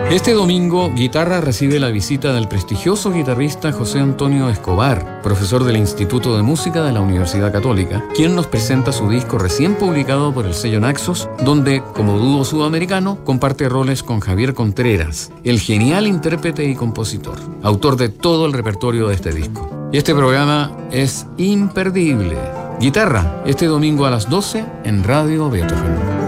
Este domingo, Guitarra recibe la visita del prestigioso guitarrista José Antonio Escobar, profesor del Instituto de Música de la Universidad Católica, quien nos presenta su disco recién publicado por el sello Naxos, donde, como dúo sudamericano, comparte roles con Javier Contreras, el genial intérprete y compositor, autor de todo el repertorio de este disco. Y este programa es imperdible. Guitarra, este domingo a las 12 en Radio Beethoven.